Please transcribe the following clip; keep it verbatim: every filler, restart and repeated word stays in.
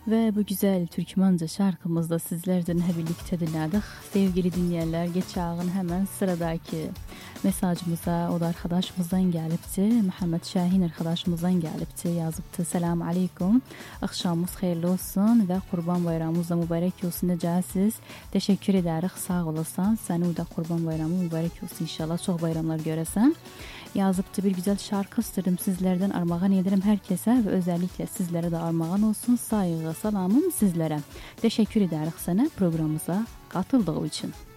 Ve bu güzel Türkmence şarkımızda sizlerle birlikte dinledik. Sevgili dinleyenler, geçağın hemen sıradaki mesajımıza o da arkadaşımızdan gelipti. Muhammed Şahin arkadaşımızdan gelipti. Yazıptı. Selamun aleyküm. Akşamımız hayırlı olsun ve Kurban Bayramımız da mübarek olsun diyeceğiz. Teşekkür ederiz. Sağ olasın. Senin de Kurban Bayramı mübarek olsun inşallah. Çok bayramlar göresen. Yazıptı, bir güzel şarkı istedim sizlerden, armağan ederim herkese ve özellikle sizlere de armağan olsun. Saygı, salamım sizlere. Teşekkür ederiz sana programımıza katıldığı için.